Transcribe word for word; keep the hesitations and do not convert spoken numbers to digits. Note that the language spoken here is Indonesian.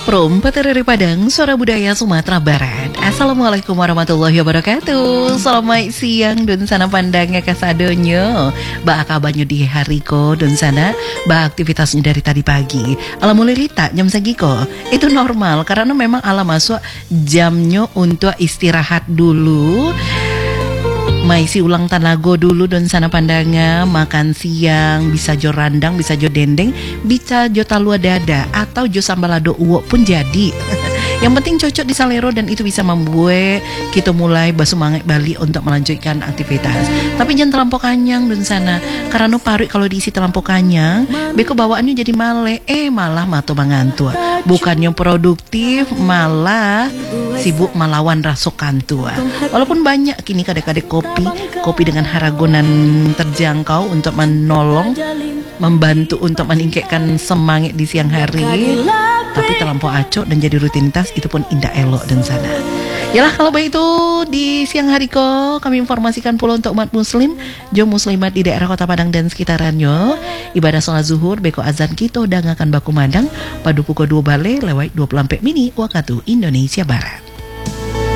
Prom Petereri Padang, Suara Budaya Sumatera Barat. Assalamualaikum warahmatullahi wabarakatuh. Selamat siang dan sana pandangnya kasadonyo. Ba kabarnya di hari ko dan sana ba aktivitasnya dari tadi pagi. Alhamdulillah jam segiko itu normal karena memang ala masuk jamnya untuk istirahat dulu. Maisi ulang tanago dulu dan sana pandanga, makan siang, bisa jo randang, bisa jo dendeng, bisa jo talua dada, atau jo sambalado uwo pun jadi. Yang penting cocok di salero dan itu bisa membuat kita mulai bersemangat balik untuk melanjutkan aktivitas. Tapi jangan terlampau kanyang dan sana, karena no paru kalau diisi terlampau kanyang, beko bawaannya jadi male, eh malah mato mangantua. Bukannya produktif, malah sibuk melawan rasukan tua. Walaupun banyak kini kadek-kadek kopi, kopi dengan haragonan terjangkau untuk menolong, membantu untuk meningkatkan semangat di siang hari. Tapi terlampau acok dan jadi rutinitas itu pun indah elok dan sana. Yalah kalau baik itu di siang hari ko kami informasikan pula untuk umat muslim, jo muslimat di daerah Kota Padang dan sekitarannya. Ibadah sholat zuhur beko azan kita udah akan baku madang pada pukul dua bale lewat dua puluh empat mini waktu Indonesia Barat.